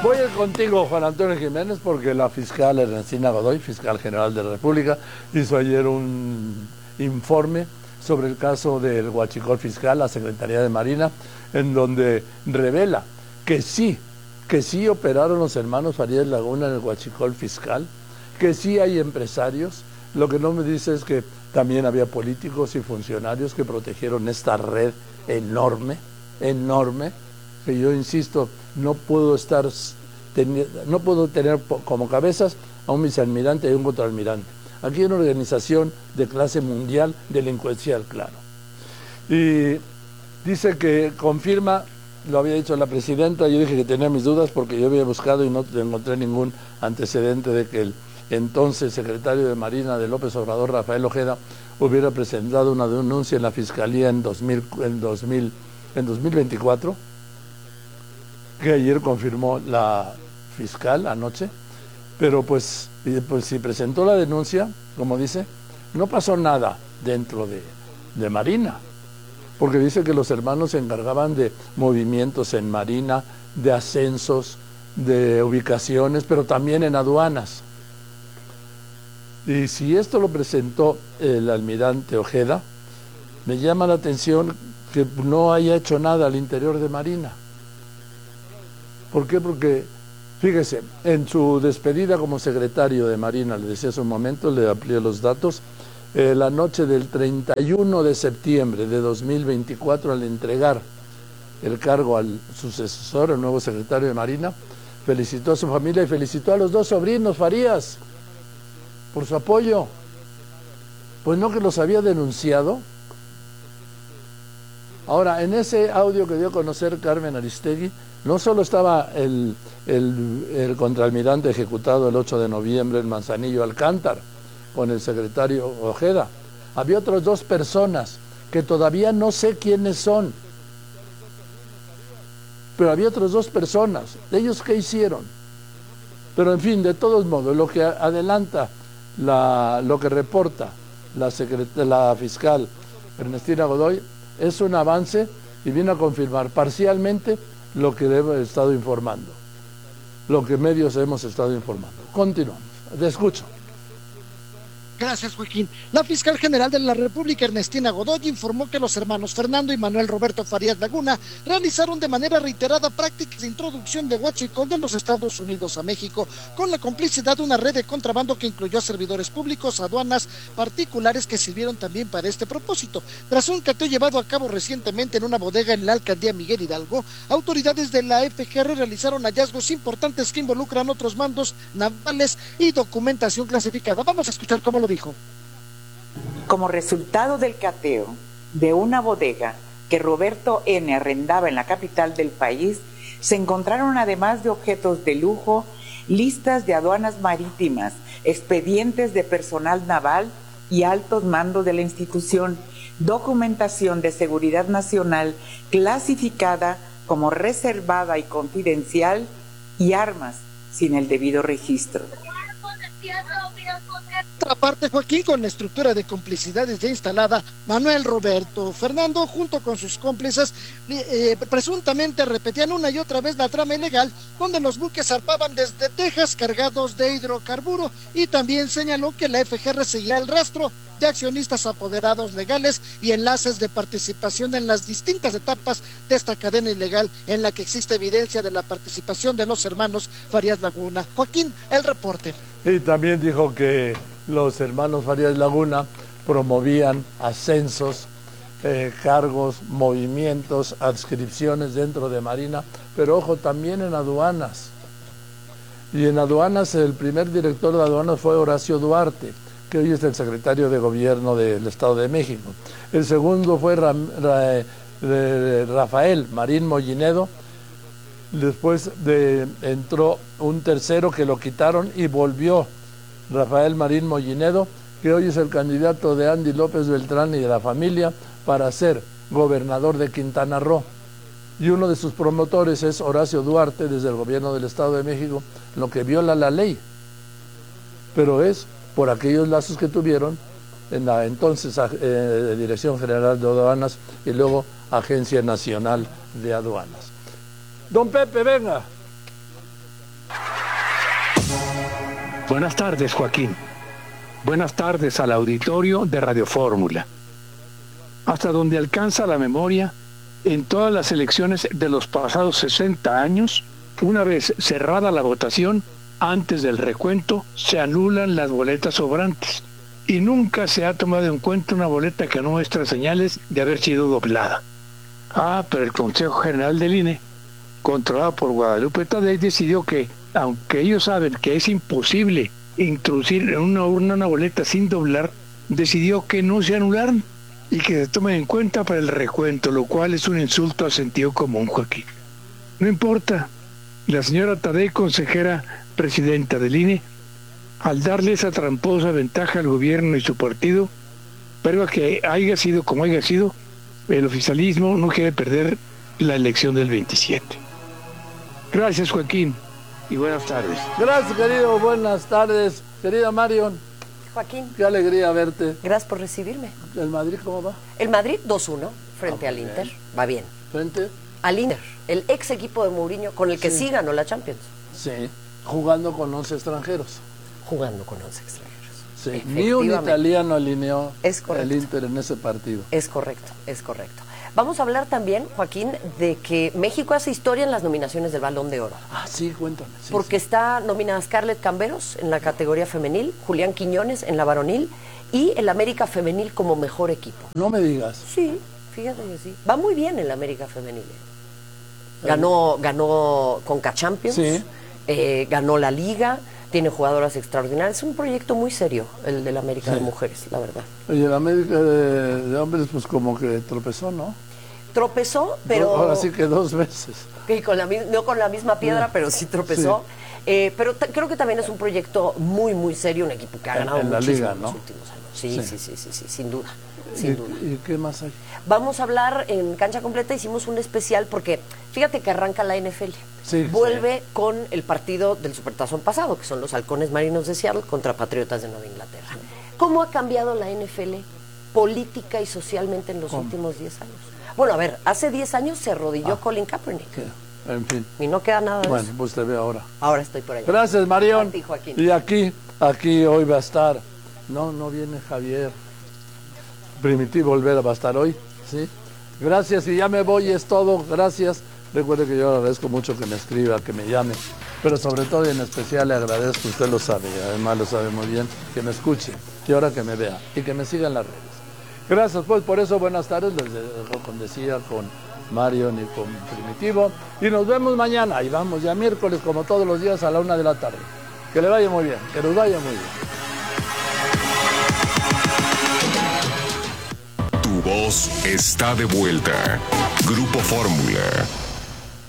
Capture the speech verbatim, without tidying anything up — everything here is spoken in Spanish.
Voy a ir contigo, Juan Antonio Jiménez, porque la fiscal Ernestina Godoy, fiscal general de la República, hizo ayer un informe sobre el caso del huachicol fiscal, la Secretaría de Marina, en donde revela que sí, que sí operaron los hermanos Farías Laguna en el huachicol fiscal, que sí hay empresarios. Lo que no me dice es que también había políticos y funcionarios que protegieron esta red enorme, enorme, que yo insisto, no puedo estar, no puedo tener como cabezas a un vicealmirante y a un contraalmirante. Aquí hay una organización de clase mundial delincuencial, claro. Y dice que confirma, lo había dicho la presidenta, yo dije que tenía mis dudas porque yo había buscado y no encontré ningún antecedente de que el entonces secretario de Marina de López Obrador, Rafael Ojeda, hubiera presentado una denuncia en la Fiscalía en, dos mil, en, dos mil, en dos mil veinticuatro, que ayer confirmó la fiscal anoche, pero pues, pues si presentó la denuncia, como dice, no pasó nada dentro de, de Marina, porque dice que los hermanos se encargaban de movimientos en Marina, de ascensos, de ubicaciones, pero también en aduanas. Y si esto lo presentó el almirante Ojeda, me llama la atención que no haya hecho nada al interior de Marina. ¿Por qué? Porque, fíjese, en su despedida como secretario de Marina, le decía hace un momento, le amplié los datos, eh, la noche del treinta y uno de septiembre de dos mil veinticuatro, al entregar el cargo al sucesor, el nuevo secretario de Marina, felicitó a su familia y felicitó a los dos sobrinos Farías por su apoyo. Pues no que los había denunciado. Ahora, en ese audio que dio a conocer Carmen Aristegui, no solo estaba el, el, el contraalmirante ejecutado el ocho de noviembre en Manzanillo Alcántar, con el secretario Ojeda, había otras dos personas que todavía no sé quiénes son, pero había otras dos personas. ¿Ellos qué hicieron? Pero en fin, de todos modos, lo que adelanta, la, lo que reporta la, la fiscal Ernestina Godoy es un avance y viene a confirmar parcialmente lo que hemos estado informando, lo que medios hemos estado informando. Continuamos. Te escucho. Gracias, Joaquín. La fiscal general de la República, Ernestina Godoy, informó que los hermanos Fernando y Manuel Roberto Farías Laguna realizaron de manera reiterada prácticas de introducción de huachicol de los Estados Unidos a México, con la complicidad de una red de contrabando que incluyó a servidores públicos, aduanas, particulares que sirvieron también para este propósito. Tras un cateo llevado a cabo recientemente en una bodega en la alcaldía Miguel Hidalgo, autoridades de la F G R realizaron hallazgos importantes que involucran otros mandos navales y documentación clasificada. Vamos a escuchar cómo lo dijo. Como resultado del cateo de una bodega que Roberto N. arrendaba en la capital del país, se encontraron, además de objetos de lujo, listas de aduanas marítimas, expedientes de personal naval y altos mandos de la institución, documentación de seguridad nacional clasificada como reservada y confidencial y armas sin el debido registro. Por otra parte, Joaquín, con la estructura de complicidades ya instalada, Manuel Roberto Fernando, junto con sus cómplices, eh, presuntamente repetían una y otra vez la trama ilegal, donde los buques zarpaban desde Texas cargados de hidrocarburo, y también señaló que la F G R seguirá el rastro de accionistas apoderados legales y enlaces de participación en las distintas etapas de esta cadena ilegal en la que existe evidencia de la participación de los hermanos Farías Laguna. Joaquín, el reporte. Y también dijo que los hermanos Farías Laguna promovían ascensos, eh, cargos, movimientos, adscripciones dentro de Marina, pero ojo, también en aduanas. Y en aduanas, el primer director de aduanas fue Horacio Duarte, que hoy es el secretario de Gobierno del Estado de México. El segundo fue Ra Ra Ra Rafael Marín Mollinedo. Después de, entró un tercero que lo quitaron y volvió Rafael Marín Mollinedo, que hoy es el candidato de Andy López Beltrán y de la familia para ser gobernador de Quintana Roo. Y uno de sus promotores es Horacio Duarte, desde el Gobierno del Estado de México, lo que viola la ley. Pero es por aquellos lazos que tuvieron en la entonces eh, Dirección General de Aduanas y luego Agencia Nacional de Aduanas. Don Pepe, venga. Buenas tardes, Joaquín. Buenas tardes al auditorio de Radio Fórmula. Hasta donde alcanza la memoria, en todas las elecciones de los pasados sesenta años, una vez cerrada la votación, antes del recuento, se anulan las boletas sobrantes y nunca se ha tomado en cuenta una boleta que no muestra señales de haber sido doblada. Ah, pero el Consejo General del I N E, controlado por Guadalupe Tadei, decidió que, aunque ellos saben que es imposible introducir en una urna una boleta sin doblar, decidió que no se anularan y que se tomen en cuenta para el recuento, lo cual es un insulto al sentido común, Joaquín. No importa, la señora Tadei, consejera presidenta del I N E, al darle esa tramposa ventaja al gobierno y su partido, pero que haya sido como haya sido, el oficialismo no quiere perder la elección del veintisiete. Gracias, Joaquín, y buenas tardes. Gracias, querido, buenas tardes. Querida Marion. Joaquín. Qué alegría verte. Gracias por recibirme. ¿El Madrid cómo va? El Madrid dos uno frente Ah, al bien. Inter. Va bien. ¿Frente? Al Inter, el ex equipo de Mourinho con el que sí, Sí. sí ganó la Champions. Sí, jugando con once extranjeros. Jugando con once extranjeros. Sí, ni un Efectivamente. italiano alineó Es correcto. el Inter en ese partido. Es correcto, es correcto. Vamos a hablar también, Joaquín, de que México hace historia en las nominaciones del Balón de Oro. Ah, sí, cuéntame. Sí, porque sí. está nominada Scarlett Camberos en la categoría femenil, Julián Quiñones en la varonil y el América Femenil como mejor equipo. No me digas. Sí, fíjate que sí. Va muy bien el América Femenil. ¿eh? Ganó, ganó Conca Champions, Sí. eh, ganó la Liga, tiene jugadoras extraordinarias. Es un proyecto muy serio el del América Sí. de Mujeres, la verdad. Y el América de, de hombres, pues como que tropezó, ¿no? Tropezó, pero... Ahora sí que dos veces. que con la, mi- no con la misma piedra, Sí. pero sí tropezó. Eh, pero ta- creo que también es un proyecto muy, muy serio, un equipo que ha En- ganado en la muchísimo liga, en ¿no? los últimos años. Sí, Sí. sí, sí, sí, sí, sin duda, ¿Y, sin duda. ¿Y qué más hay? Vamos a hablar en Cancha Completa, hicimos un especial porque fíjate que arranca la N F L. Sí, Vuelve con el partido del Supertazón pasado, que son los Halcones Marinos de Seattle contra Patriotas de Nueva Inglaterra. ¿Cómo ha cambiado la N F L política y socialmente en los ¿Cómo? últimos diez años? Bueno, a ver, hace diez años se arrodilló Ah. Colin Kaepernick ¿Qué? En fin. y no queda nada de Bueno, eso. pues te veo ahora. Ahora estoy por allá. Gracias, Marión. A ti, Joaquín. Y aquí, aquí hoy va a estar. No, no viene Javier. Primitivo Olvera va a estar hoy, ¿sí? Gracias, y ya me voy, es todo. Gracias. Recuerde que yo le agradezco mucho que me escriba, que me llame. Pero sobre todo y en especial le agradezco, usted lo sabe, y además lo sabe muy bien, que me escuche y ahora que me vea y que me siga en las redes. Gracias, pues, por eso, buenas tardes, les dejo con Decía, con Marion y con Primitivo. Y nos vemos mañana, y vamos ya miércoles, como todos los días, a la una de la tarde. Que le vaya muy bien, que nos vaya muy bien. Tu voz está de vuelta. Grupo Fórmula.